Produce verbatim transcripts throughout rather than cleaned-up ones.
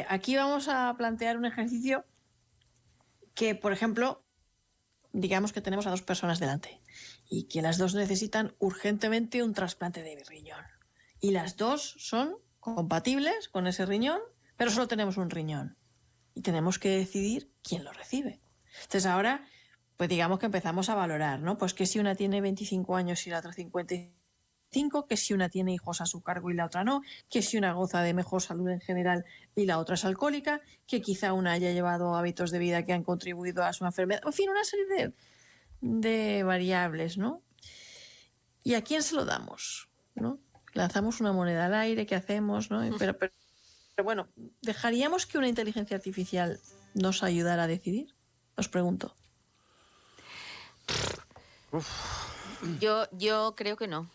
Eh, aquí vamos a plantear un ejercicio que, por ejemplo, digamos que tenemos a dos personas delante y que las dos necesitan urgentemente un trasplante de riñón. Y las dos son compatibles con ese riñón, pero solo tenemos un riñón. Y tenemos que decidir quién lo recibe. Entonces ahora, pues digamos que empezamos a valorar, ¿no? Pues que si una tiene veinticinco años y la otra cincuenta y cinco, que si una tiene hijos a su cargo y la otra no, que si una goza de mejor salud en general y la otra es alcohólica, que quizá una haya llevado hábitos de vida que han contribuido a su enfermedad. En fin, una serie de, de variables, ¿no? ¿Y a quién se lo damos? ¿No? Lanzamos una moneda al aire, ¿qué hacemos? ¿No? Pero, pero, pero bueno, ¿dejaríamos que una inteligencia artificial nos ayudara a decidir? Os pregunto. Uf. Yo, yo creo que no.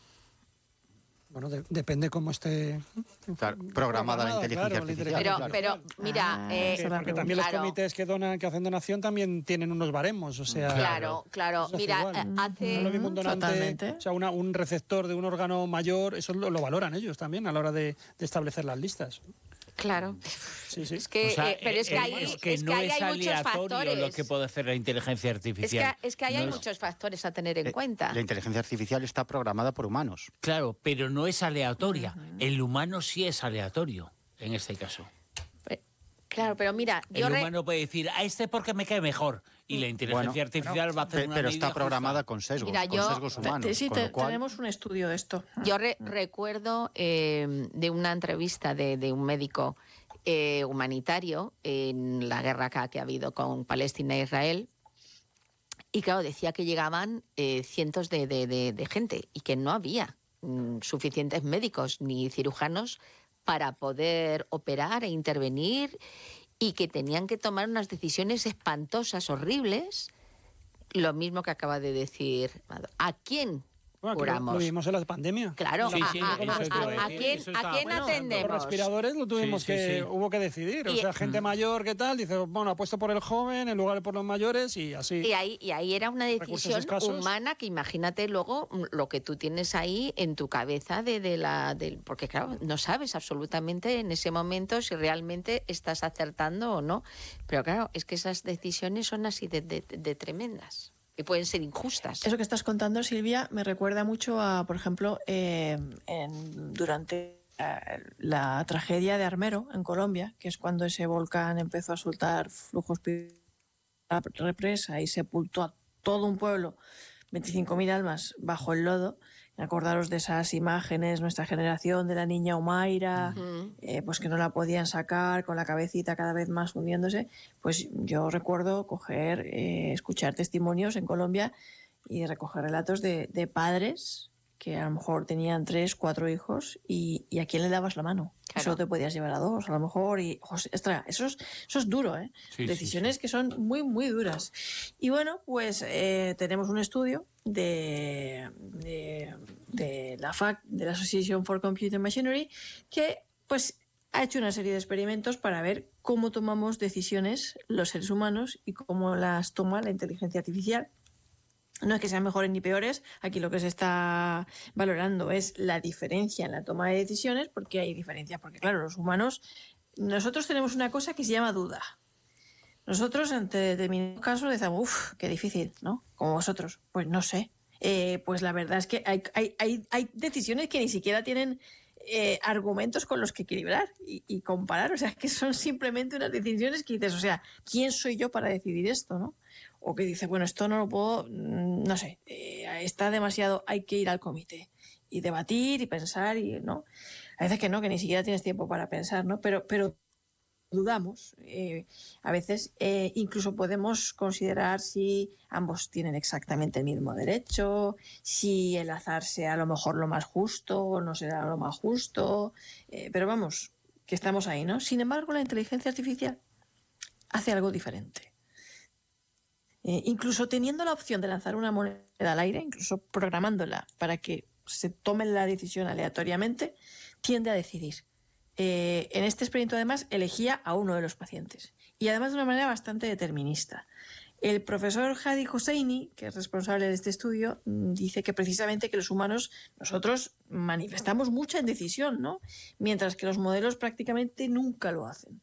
Bueno, de, depende cómo esté claro, programada la inteligencia claro, artificial. Pero, claro. pero mira, Ah, eh, porque, porque también claro. los comités que donan, que hacen donación también tienen unos baremos, o sea. Claro, claro. Mira, Mira, eh, hace. No es lo mismo un donante, Totalmente. o sea, una, un receptor de un órgano mayor, eso lo, lo valoran ellos también a la hora de, de establecer las listas. Claro. Sí, sí. Es que, O sea, eh, pero es que eh, ahí, es que es no que ahí es hay muchos aleatorio factores. lo que puede hacer la inteligencia Es artificial. que, es que ahí No hay es- muchos factores a tener en Eh, cuenta. La inteligencia artificial está programada por humanos. Claro, pero no es aleatoria. El humano sí es aleatorio, en este caso. Pe- Claro, pero mira, El yo re- humano puede decir, a este porque me cae mejor. Y la inteligencia Bueno, artificial va a hacer Pe- una pero medida está programada justa. con sesgos, Mira, con yo- sesgos humanos. Sí, con te- lo cual, tenemos un estudio de esto. Yo re- recuerdo eh, de una entrevista de, de un médico eh, humanitario en la guerra acá que ha habido con Palestina e Israel. Y claro, decía que llegaban eh, cientos de, de- de- de gente y que no había mm, suficientes médicos ni cirujanos para poder operar e intervenir y que tenían que tomar unas decisiones espantosas, horribles. Lo mismo que acaba de decir. ¿A quién Bueno, aquí lo, curamos? lo vimos en la pandemia. Claro, Sí, a, sí, a- eso a- te iba a a- a decir, quién, eso ¿a estaba quién bueno. Los atendemos? respiradores lo tuvimos Sí, sí, que sí. hubo que decidir, o Y- sea, gente mayor, ¿qué tal? Dice, bueno, apuesto por el joven en lugar de por los mayores y así. Y ahí, y ahí era una Recursos decisión escasos. humana que imagínate luego mm, lo que tú tienes ahí en tu cabeza de, de la del porque claro, no sabes absolutamente en ese momento si realmente estás acertando o no. Pero claro, es que esas decisiones son así de, de- de tremendas y pueden ser injustas. Eso que estás contando, Silvia, me recuerda mucho a, por ejemplo, eh, en, durante eh, la tragedia de Armero, en Colombia, que es cuando ese volcán empezó a soltar flujos pi- a represa y sepultó a todo un pueblo, veinticinco mil almas bajo el lodo. Acordaros de esas imágenes, nuestra generación, de la niña Omaira, Ujú. eh, pues que no la podían sacar, con la cabecita cada vez más hundiéndose. Pues yo recuerdo coger, eh, escuchar testimonios en Colombia y recoger relatos de, de padres que a lo mejor tenían tres, cuatro hijos y, y a quién le dabas la mano. Claro. Solo te podías llevar a dos, a lo mejor. Y, ostras, eso es, eso es duro, ¿eh? Sí, sí, Decisiones sí. que son muy, muy duras. Y bueno, pues eh, tenemos un estudio de, de, de la F A C, de la Association for Computer Machinery, que pues ha hecho una serie de experimentos para ver cómo tomamos decisiones los seres humanos y cómo las toma la inteligencia artificial. No es que sean mejores ni peores, aquí lo que se está valorando es la diferencia en la toma de decisiones, porque hay diferencias, porque claro, los humanos, nosotros tenemos una cosa que se llama duda. Nosotros ante determinados casos decimos, uff, qué difícil, ¿no? Como vosotros, pues no sé. Eh, pues la verdad es que hay, hay, hay, hay decisiones que ni siquiera tienen eh, argumentos con los que equilibrar y, y comparar, o sea, que son simplemente unas decisiones que dices, o sea, ¿quién soy yo para decidir esto, no? O que dice, bueno, esto no lo puedo, no sé, eh, está demasiado, hay que ir al comité y debatir y pensar y, ¿no? A veces que no, que ni siquiera tienes tiempo para pensar, ¿no? Pero, pero dudamos. Eh, a veces eh, incluso podemos considerar si ambos tienen exactamente el mismo derecho, si el azar sea a lo mejor lo más justo o no será lo más justo, eh, pero vamos, que estamos ahí, ¿no? Sin embargo, la inteligencia artificial hace algo diferente. Eh, incluso teniendo la opción de lanzar una moneda al aire, incluso programándola para que se tome la decisión aleatoriamente, tiende a decidir. Eh, en este experimento, además, elegía a uno de los pacientes. Y además de una manera bastante determinista. El profesor Hadi Hosseini, que es responsable de este estudio, dice que precisamente que los humanos, nosotros manifestamos mucha indecisión, ¿no? Mientras que los modelos prácticamente nunca lo hacen.